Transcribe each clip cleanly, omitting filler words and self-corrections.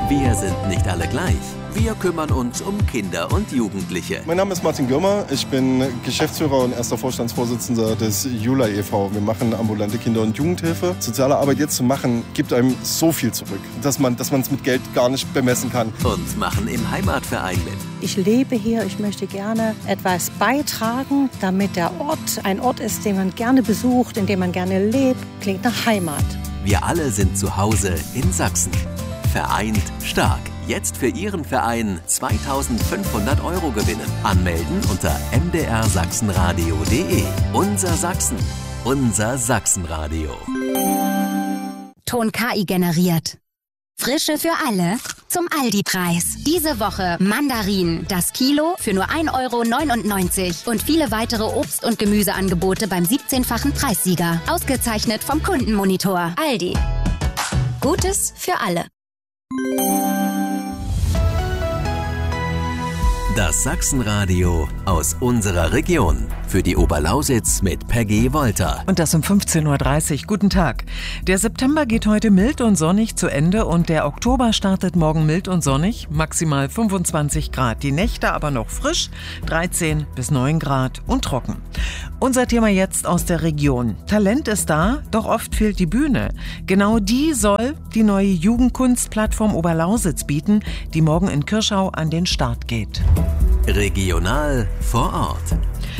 Wir sind nicht alle gleich. Wir kümmern uns um Kinder und Jugendliche. Mein Name ist Martin Gürmer. Ich bin Geschäftsführer und erster Vorstandsvorsitzender des Jula e.V. Wir machen ambulante Kinder- und Jugendhilfe. Soziale Arbeit jetzt zu machen, gibt einem so viel zurück, dass man es mit Geld gar nicht bemessen kann. Und machen im Heimatverein mit. Ich lebe hier, ich möchte gerne etwas beitragen, damit der Ort ein Ort ist, den man gerne besucht, in dem man gerne lebt. Klingt nach Heimat. Wir alle sind zu Hause in Sachsen. Vereint stark. Jetzt für Ihren Verein 2.500 € gewinnen. Anmelden unter mdrsachsenradio.de. Unser Sachsen. Unser Sachsenradio. Ton KI generiert. Frische für alle zum Aldi-Preis. Diese Woche Mandarinen, das Kilo für nur 1,99 € und viele weitere Obst- und Gemüseangebote beim 17-fachen Preissieger. Ausgezeichnet vom Kundenmonitor. Aldi. Gutes für alle. Das Sachsenradio aus unserer Region. Für die Oberlausitz mit Peggy Wolter. Und das um 15.30 Uhr. Guten Tag. Der September geht heute mild und sonnig zu Ende und der Oktober startet morgen mild und sonnig, maximal 25 Grad. Die Nächte aber noch frisch, 13 bis 9 Grad und trocken. Unser Thema jetzt aus der Region. Talent ist da, doch oft fehlt die Bühne. Genau die soll die neue Jugendkunstplattform Oberlausitz bieten, die morgen in Kirschau an den Start geht. Regional vor Ort.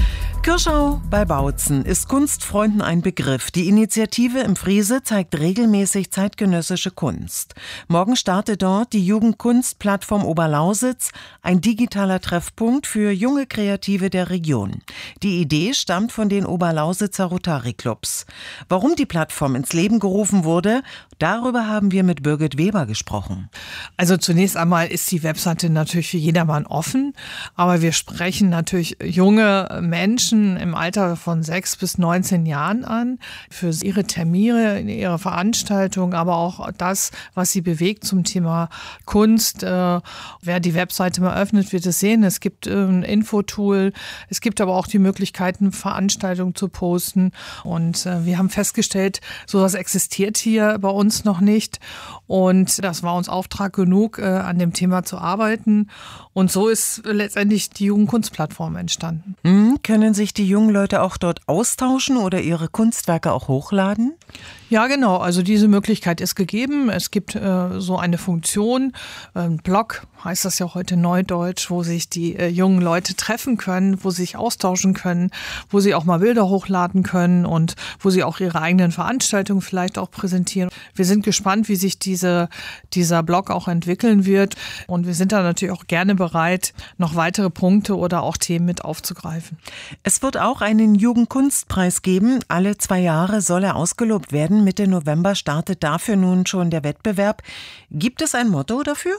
Kirschau bei Bautzen ist Kunstfreunden ein Begriff. Die Initiative im Friese zeigt regelmäßig zeitgenössische Kunst. Morgen startet dort die Jugendkunstplattform Oberlausitz, ein digitaler Treffpunkt für junge Kreative der Region. Die Idee stammt von den Oberlausitzer Rotary-Clubs. Warum die Plattform ins Leben gerufen wurde, darüber haben wir mit Birgit Weber gesprochen. Also zunächst einmal ist die Webseite natürlich für jedermann offen, aber wir sprechen natürlich junge Menschen im Alter von 6 bis 19 Jahren an, für ihre Termine, ihre Veranstaltungen, aber auch das, was sie bewegt zum Thema Kunst. Wer die Webseite mal öffnet, wird es sehen. Es gibt ein Infotool, es gibt aber auch die Möglichkeiten, Veranstaltungen zu posten. Und wir haben festgestellt, sowas existiert hier bei uns noch nicht. Und das war uns Auftrag genug, an dem Thema zu arbeiten. Und so ist letztendlich die Jugendkunstplattform entstanden. Können sich die jungen Leute auch dort austauschen oder ihre Kunstwerke auch hochladen? Ja, genau. Also diese Möglichkeit ist gegeben. Es gibt so eine Funktion, Blog heißt das ja heute Neudeutsch, wo sich die jungen Leute treffen können, wo sie sich austauschen können, wo sie auch mal Bilder hochladen können und wo sie auch ihre eigenen Veranstaltungen vielleicht auch präsentieren. Wir sind gespannt, wie sich dieser Blog auch entwickeln wird. Und wir sind da natürlich auch gerne bereit, noch weitere Punkte oder auch Themen mit aufzugreifen. Es wird auch einen Jugendkunstpreis geben. Alle 2 Jahre soll er ausgelobt werden. Mitte November startet dafür nun schon der Wettbewerb. Gibt es ein Motto dafür?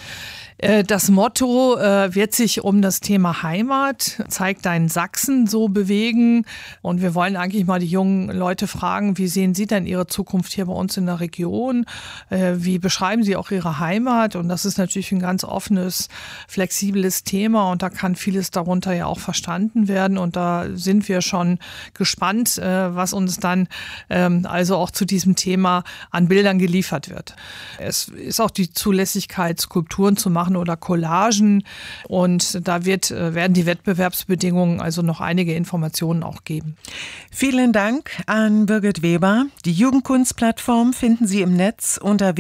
Das Motto wird sich um das Thema Heimat, zeig deinen Sachsen, so bewegen. Und wir wollen eigentlich mal die jungen Leute fragen, wie sehen sie denn ihre Zukunft hier bei uns in der Region? Wie beschreiben sie auch ihre Heimat? Und das ist natürlich ein ganz offenes, flexibles Thema und da kann vieles darunter ja auch verstanden werden. Und da sind wir schon gespannt, was uns dann also auch zu diesem Thema an Bildern geliefert wird. Es ist auch die Zulässigkeit, Skulpturen zu machen oder Collagen und da werden die Wettbewerbsbedingungen also noch einige Informationen auch geben. Vielen Dank an Birgit Weber. Die Jugendkunstplattform finden Sie im Netz unter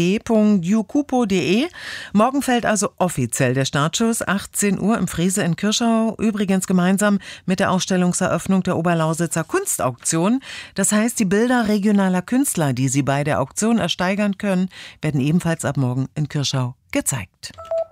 www.jukupo.de. Morgen fällt also offiziell der Startschuss, 18 Uhr im Friese in Kirschau, übrigens gemeinsam mit der Ausstellungseröffnung der Oberlausitzer Kunstauktion. Das heißt, die Bilder regionaler Künstler, die Sie bei der Auktion ersteigern können, werden ebenfalls ab morgen in Kirschau gezeigt.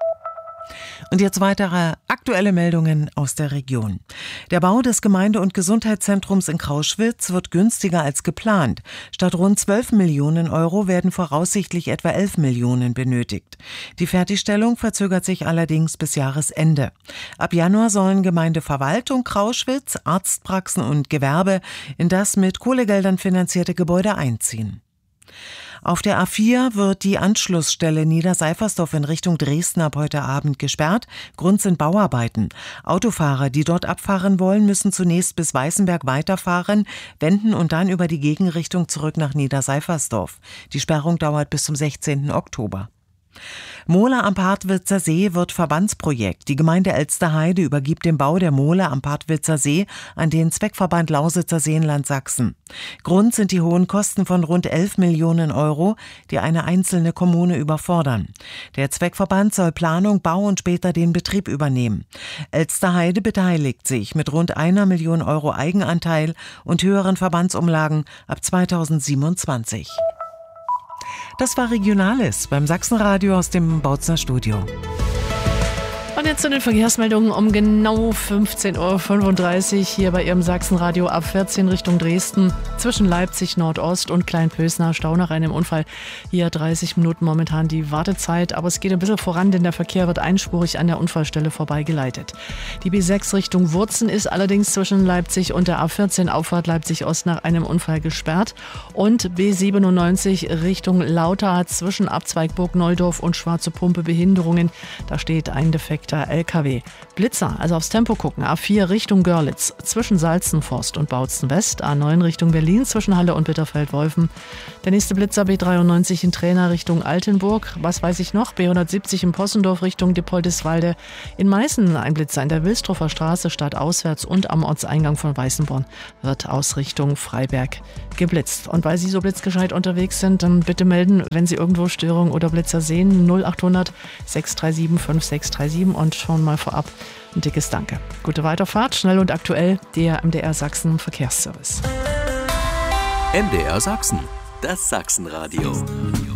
Und jetzt weitere aktuelle Meldungen aus der Region. Der Bau des Gemeinde- und Gesundheitszentrums in Krauschwitz wird günstiger als geplant. Statt rund 12 Millionen € werden voraussichtlich etwa 11 Millionen benötigt. Die Fertigstellung verzögert sich allerdings bis Jahresende. Ab Januar sollen Gemeindeverwaltung Krauschwitz, Arztpraxen und Gewerbe in das mit Kohlegeldern finanzierte Gebäude einziehen. Auf der A4 wird die Anschlussstelle Niederseifersdorf in Richtung Dresden ab heute Abend gesperrt. Grund sind Bauarbeiten. Autofahrer, die dort abfahren wollen, müssen zunächst bis Weißenberg weiterfahren, wenden und dann über die Gegenrichtung zurück nach Niederseifersdorf. Die Sperrung dauert bis zum 16. Oktober. Mole am Partwitzer See wird Verbandsprojekt. Die Gemeinde Elsterheide übergibt den Bau der Mole am Partwitzer See an den Zweckverband Lausitzer Seenland Sachsen. Grund sind die hohen Kosten von rund 11 Millionen Euro, die eine einzelne Kommune überfordern. Der Zweckverband soll Planung, Bau und später den Betrieb übernehmen. Elsterheide beteiligt sich mit rund 1 Million Euro Eigenanteil und höheren Verbandsumlagen ab 2027. Das war Regionales beim Sachsenradio aus dem Bautzner Studio. Und jetzt zu den Verkehrsmeldungen um genau 15.35 Uhr hier bei Ihrem Sachsenradio ab 14 Richtung Dresden zwischen Leipzig Nordost und Kleinpösner. Stau nach einem Unfall. Hier 30 Minuten momentan die Wartezeit, aber es geht ein bisschen voran, denn der Verkehr wird einspurig an der Unfallstelle vorbeigeleitet. Die B6 Richtung Wurzen ist allerdings zwischen Leipzig und der A14 Auffahrt Leipzig Ost nach einem Unfall gesperrt. Und B97 Richtung Lauter hat zwischen Abzweig Burg-Neudorf und Schwarze Pumpe Behinderungen. Da steht ein defekter LKW. Blitzer, also aufs Tempo gucken. A4 Richtung Görlitz zwischen Salzenforst und Bautzen West. A9 Richtung Berlin zwischen Halle und Bitterfeld-Wolfen. Der nächste Blitzer B93 in Trainer Richtung Altenburg. Was weiß ich noch? B170 in Possendorf Richtung Dippoldiswalde. In Meißen ein Blitzer in der Wilsdruffer Straße stadtauswärts und am Ortseingang von Weißenborn wird aus Richtung Freiberg geblitzt. Und weil Sie so blitzgescheit unterwegs sind, dann bitte melden, wenn Sie irgendwo Störungen oder Blitzer sehen. 0800 637 5637 und schon mal vorab ein dickes Danke. Gute Weiterfahrt, schnell und aktuell, der MDR Sachsen Verkehrsservice. MDR Sachsen, das Sachsenradio.